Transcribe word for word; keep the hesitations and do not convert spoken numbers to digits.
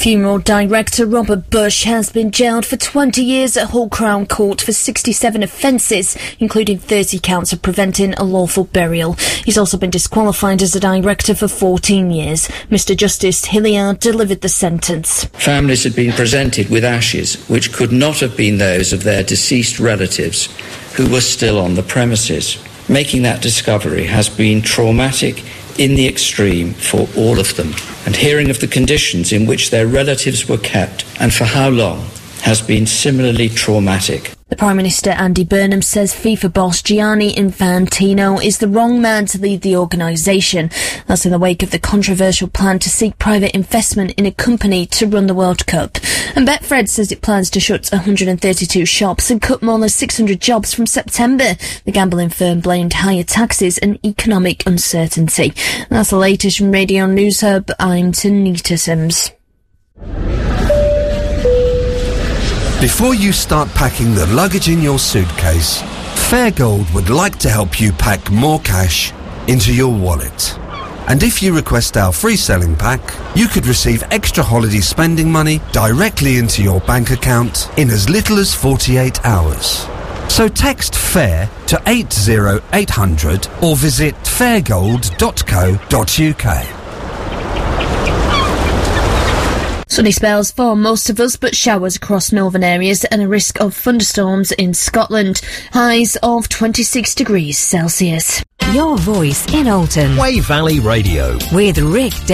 Funeral director Robert Bush has been jailed for twenty years at Hull Crown Court for sixty-seven offences, including thirty counts of preventing a lawful burial. He's also been disqualified as a director for fourteen years. Mister Justice Hilliard delivered the sentence. Families had been presented with ashes which could not have been those of their deceased relatives who were still on the premises. Making that discovery has been traumatic in the extreme for all of them, and hearing of the conditions in which their relatives were kept and for how long has been similarly traumatic. The Prime Minister Andy Burnham says FIFA boss Gianni Infantino is the wrong man to lead the organisation. That's in the wake of the controversial plan to seek private investment in a company to run the World Cup. And Betfred says it plans to shut one hundred thirty-two shops and cut more than six hundred jobs from September. The gambling firm blamed higher taxes and economic uncertainty. And that's the latest from Radio News Hub. I'm Tanita Sims. Before you start packing the luggage in your suitcase, Fairgold would like to help you pack more cash into your wallet. And if you request our free selling pack, you could receive extra holiday spending money directly into your bank account in as little as forty-eight hours. So text FAIR to eight zero eight hundred or visit fairgold dot co dot uk. Sunny spells for most of us, but showers across northern areas and a risk of thunderstorms in Scotland. Highs of twenty-six degrees Celsius. Your voice in Alton. Wave Valley Radio. With Rick